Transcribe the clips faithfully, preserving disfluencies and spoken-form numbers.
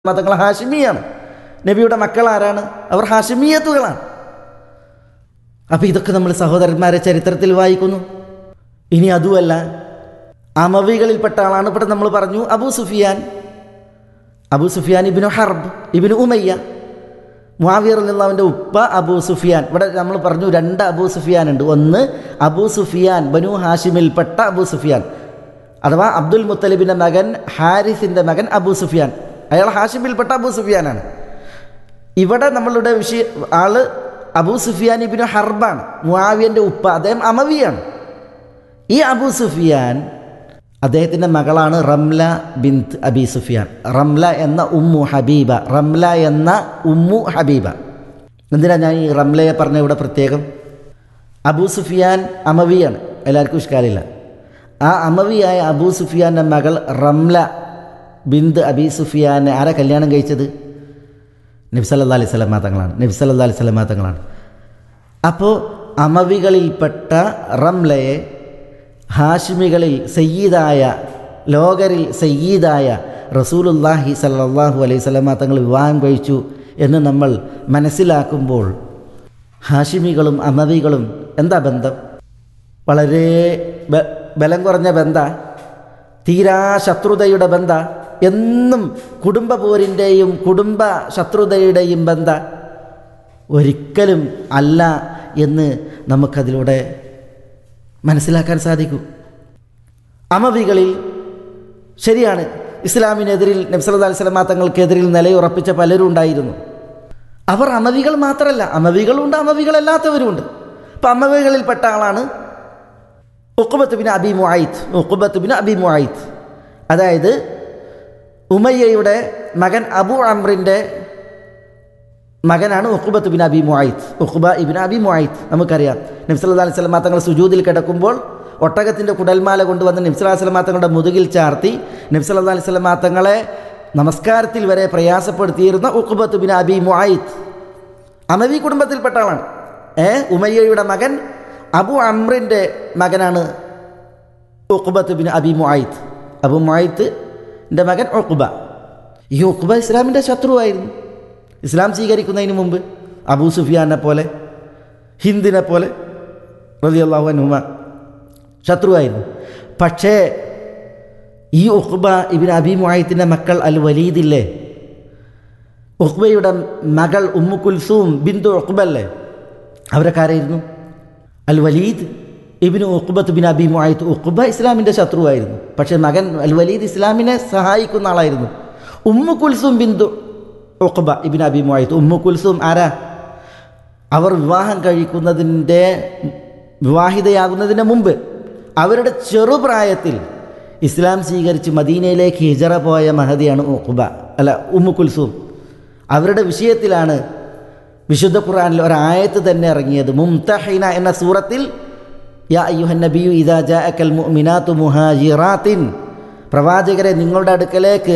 തങ്ങൾ ഹാഷിമിയാണ്. നബിയുടെ മക്കൾ ആരാണ്? അവർ ഹാഷിമിയത്തുകളാണ്. അപ്പോൾ ഇതൊക്കെ നമ്മൾ സഹോദരന്മാരെ ചരിത്രത്തിൽ വായിക്കുന്നു. ഇനി അതുമല്ല, അമവികളിൽപ്പെട്ട ആളാണ്. ഇവിടെ നമ്മൾ പറഞ്ഞു അബൂ സുഫിയാൻ, അബൂ സുഫിയാൻ ഇബ്നു ഹർബ് ഇബ്നു ഉമയ്യ, മുആവിയ റളിയല്ലാഹുവിൻ്റെ ഉപ്പ അബൂ സുഫിയാൻ. ഇവിടെ നമ്മൾ പറഞ്ഞു രണ്ട് അബൂ സുഫിയാൻ ഉണ്ട്. ഒന്ന് അബൂ സുഫിയാൻ ബനു ഹാഷിമിൽപ്പെട്ട അബൂ സുഫിയാൻ, അഥവാ അബ്ദുൽ മുത്തലിബിൻ്റെ മകൻ ഹാരിസിൻ്റെ മകൻ അബൂ സുഫിയാൻ, അയാൾ ഹാഷിമിൽപ്പെട്ട അബൂ സുഫിയാനാണ്. ഇവിടെ നമ്മളുടെ വിഷയ ആള് അബൂ സുഫിയാൻ ഇബ്നു ഹർബാണ്, മുആവിയൻ്റെ ഉപ്പ. അദ്ദേഹം അമവിയാണ്. ഈ അബൂ സുഫിയാൻ അദ്ദേഹത്തിൻ്റെ മകളാണ് റംല ബിൻത് അബി സുഫിയാൻ. റംല എന്ന ഉമ്മു ഹബീബ, റംല എന്ന ഉമ്മു ഹബീബ. എന്തിനാ ഞാൻ ഈ റംലയെ പറഞ്ഞ ഇവിടെ പ്രത്യേകം? അബൂ സുഫിയാൻ അമവിയാണ്, എല്ലാവർക്കും ഇഷ്കാലില്ല. ആ അമവിയായ അബൂ സുഫിയാൻ്റെ മകൾ റംല ബിന്ത് അബി സുഫിയാനെ ആരാ കല്യാണം കഴിച്ചത്? നബി സല്ലല്ലാഹു അലൈഹി വസല്ലം തങ്ങളാണ്. നബി സല്ലല്ലാഹു അലൈഹി വസല്ലം തങ്ങളാണ്. അപ്പോൾ അമവികളിൽപ്പെട്ട റംലയെ ഹാഷിമികളിൽ സയ്യിദായ, ലോകരിൽ സയ്യിദായ റസൂലുള്ളാഹി സല്ലല്ലാഹു അലൈഹി വസല്ലം തങ്ങൾ വിവാഹം കഴിച്ചു എന്ന് നമ്മൾ മനസ്സിലാക്കുമ്പോൾ ഹാഷിമികളും അമവികളും എന്താ ബന്ധം? വളരെ ബലം കുറഞ്ഞ ബന്ധ, തീരാ ശത്രുതയുടെ ബന്ധ, എന്നും കുടുംബ പോരിൻ്റെയും കുടുംബ ശത്രുതയുടെയും ബന്ധ ഒരിക്കലും അല്ല എന്ന് നമുക്കതിലൂടെ മനസ്സിലാക്കാൻ സാധിക്കും. അമവികളിൽ ശരിയാണ്, ഇസ്ലാമിനെതിരിൽ നബി സല്ലല്ലാഹു അലൈഹി വസല്ലം തങ്ങൾക്കെതിരിൽ നിലയുറപ്പിച്ച പലരും ഉണ്ടായിരുന്നു. അവർ അമവികൾ മാത്രമല്ല, അമവികളുണ്ട്, അമവികളല്ലാത്തവരുമുണ്ട്. അപ്പം അമവികളിൽപ്പെട്ട ആളാണ് ഉഖ്ബത്ത് ബിൻ അബി മുഅയ്ത്ത്. ഉഖ്ബത്ത് ബിൻ അബി മുഅയ്ത്ത് അതായത് ഉമയ്യയുടെ മകൻ അബു അംറിൻ്റെ മകനാണ് ഉഖ്ബത്ത് ബിൻ അബി മുഅയ്ത്ത്. ഉഖ്ബ ഇബ്നു അബി മുഅയ്ത്ത് നമുക്കറിയാം. നബി സല്ലല്ലാഹു അലൈഹി വസല്ലം തങ്ങൾ സുജൂദിൽ കിടക്കുമ്പോൾ ഒട്ടകത്തിൻ്റെ കുടൽമാല കൊണ്ടുവന്ന് നബി സല്ലല്ലാഹു അലൈഹി വസല്ലം തങ്ങളുടെ മുതുകിൽ ചാർത്തി നബി സല്ലല്ലാഹു അലൈഹി വസല്ലം തങ്ങളെ നമസ്കാരത്തിൽ വരെ പ്രയാസപ്പെടുത്തിയിരുന്ന ഉഖ്ബത്ത് ബിൻ അബി മുഅയ്ത്ത് അമവി കുടുംബത്തിൽപ്പെട്ട ആളാണ്. ഏ ഉമയ്യയുടെ മകൻ അബു അംറിൻ്റെ മകനാണ് ഉഖ്ബത്ത് ബിൻ അബി മുഅയ്ത്ത്. അബു മുഅയ്ത്തിൻ്റെ മകൻ ഉഖ്ബ. ഈ ഉഖ്ബ ഇസ്ലാമിൻ്റെ ശത്രുവായിരുന്നു. ഇസ്ലാം സ്വീകരിക്കുന്നതിന് മുമ്പ് അബൂ സുഫിയാനെ പോലെ, ഹിന്ദിനെ പോലെ റളിയല്ലാഹു അൻഹുമ ശത്രുവായിരുന്നു. പക്ഷേ ഈ ഉഖ്ബ ഇബ്നു അബി മുഅയ്ത്തിൻ്റെ മക്കൾ അൽ വലീദില്ലേ, ഉഖ്ബയുടെ മകൾ ഉമ്മു കുൽസൂം ബിന്തു ഉഖ്ബല്ലേ, അവരൊക്കെ ആരായിരുന്നു? അൽ വലീദ് ഇബ്നു ഉഖ്ബത്ത് ബിൻ അബി മുഅയ്ത്ത്. ഉഖ്ബ ഇസ്ലാമിൻ്റെ ശത്രുവായിരുന്നു, പക്ഷേ മകൻ അൽ വലീദ് ഇസ്ലാമിനെ സഹായിക്കുന്ന ആളായിരുന്നു. ഉമ്മു കുൽസൂം ബിന്തു ഉഖ്ബ ഇബ്നു അബി മുഅയ്ത്ത്. ഉമ്മു കുൽസൂം ആരാ? അവർ വിവാഹം കഴിക്കുന്നതിൻ്റെ വിവാഹിതയാകുന്നതിന് മുമ്പ് അവരുടെ ചെറുപ്രായത്തിൽ ഇസ്ലാം സ്വീകരിച്ച് മദീനയിലേക്ക് ഹിജറ പോയ മഹദിയാണ് ഉഖ്ബ, അല്ല ഉമ്മു കുൽസൂം. അവരുടെ വിഷയത്തിലാണ് വിശുദ്ധ ഖുർആനിൽ ഒരായത്ത് തന്നെ ഇറങ്ങിയത്. മുംതഹിന എന്ന സൂറത്തിൽ യാ അയ്യുഹൻ നബിയു ഇദാ ജാഅകൽ മുഅ്മിനാതു മുഹാജിറാത്തിൻ, പ്രവാചകരെ നിങ്ങളുടെ അടുക്കലേക്ക്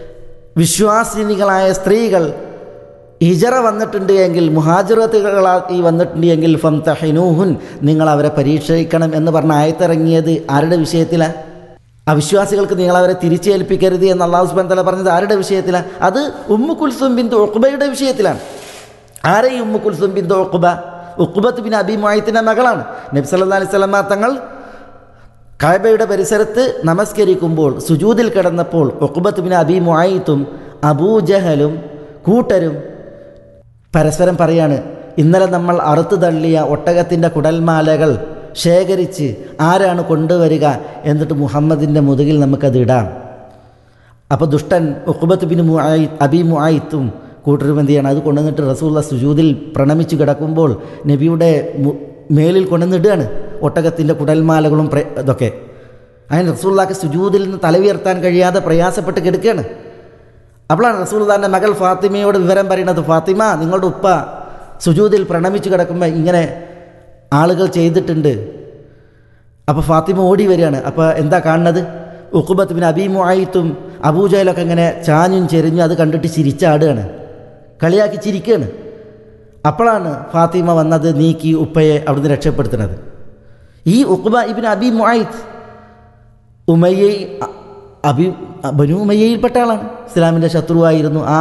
വിശ്വാസിനികളായ സ്ത്രീകൾ ഹിജറ വന്നിട്ടുണ്ട് എങ്കിൽ, മുഹാജിറത്തുകളായി വന്നിട്ടുണ്ട് എങ്കിൽ ഫംതഹിനൂഹുൻ, നിങ്ങൾ അവരെ പരീക്ഷിക്കണം എന്ന് പറഞ്ഞ ആയത്തിറങ്ങിയത് ആരുടെ വിഷയത്തിലാണ്? അവിശ്വാസികൾക്ക് നിങ്ങളവരെ തിരിച്ചേൽപ്പിക്കരുത് എന്ന് അല്ലാഹു സുബ്ഹാനഹു വ തആല പറഞ്ഞത് ആരുടെ വിഷയത്തിലാണ്? അത് ഉമ്മു കുൽസൂം ബിന്തു ഉഖ്ബയുടെ വിഷയത്തിലാണ്. ആരെ ഈ ഉമ്മു കുൽസൂം ബിന്തു ഉഖ്ബ? ഉഖ്ബത്ത് ബിൻ അബി മുഅയ്ത്തിൻ്റെ മകളാണ്. നബി സല്ലല്ലാഹു അലൈഹി വസല്ലം തങ്ങൾ കഅബയുടെ പരിസരത്ത് നമസ്കരിക്കുമ്പോൾ സുജൂദിൽ കിടന്നപ്പോൾ ഉഖ്ബത്ത് ബിൻ അബി മുഅയ്ത്തും അബൂജഹലും കൂട്ടരും പരസ്പരം പറയാണ്, ഇന്നലെ നമ്മൾ അറുത്തു തള്ളിയ ഒട്ടകത്തിൻ്റെ കുടൽമാലകൾ ശേഖരിച്ച് ആരാണ് കൊണ്ടുവരിക, എന്നിട്ട് മുഹമ്മദിൻ്റെ മുതുകിൽ നമുക്കത് ഇടാം. അപ്പോൾ ദുഷ്ടൻ ഉഖ്ബത്ത് ബിൻ മുഅയ്ത്ത് അബി മുഅയ്ത്തും കൂട്ടരും എന്ത് ചെയ്യണം? അത് കൊണ്ടുവന്നിട്ട് റസൂലുള്ളാഹി സുജൂദിൽ പ്രണമിച്ച് കിടക്കുമ്പോൾ നബിയുടെ മേലിൽ കൊണ്ടുവന്നിടുകയാണ് ഒട്ടകത്തിൻ്റെ കുടൽമാലകളും ഇതൊക്കെ. അതിന് റസൂലുള്ളാഹിക്ക് സുജൂദിൽ നിന്ന് തല ഉയർത്താൻ കഴിയാതെ പ്രയാസപ്പെട്ട് കിടക്കുകയാണ്. അപ്പോഴാണ് റസൂലുള്ളാഹിൻ്റെ മകൾ ഫാത്തിമയോട് വിവരം പറയുന്നത്, ഫാത്തിമ നിങ്ങളുടെ ഉപ്പ സുജൂദിൽ പ്രണമിച്ച് കിടക്കുമ്പോൾ ഇങ്ങനെ ആളുകൾ ചെയ്തിട്ടുണ്ട്. അപ്പോൾ ഫാത്തിമ ഓടി വരികയാണ്. അപ്പോൾ എന്താ കാണുന്നത്? ഉഖ്ബത്ത് ബിൻ അബി മുഅയ്ത്തും അബൂജഹലൊക്കെ ഇങ്ങനെ ചാഞ്ഞും ചെരിഞ്ഞും അത് കണ്ടിട്ട് ചിരിച്ചാടുകയാണ്, കളിയാക്കി ചിരിക്കുകയാണ്. അപ്പോഴാണ് ഫാത്തിമ വന്നത് നീക്കി ഉപ്പയെ അവിടുന്ന് രക്ഷപ്പെടുത്തുന്നത്. ഈ ഉഖ്ബ ഇബ്നു അബി മുഅയ്ത്ത് ഉമയ്യ അബി ബനു ഉമയ്യയിൽപ്പെട്ട ആളാണ്, ഇസ്ലാമിൻ്റെ ശത്രുവായിരുന്നു. ആ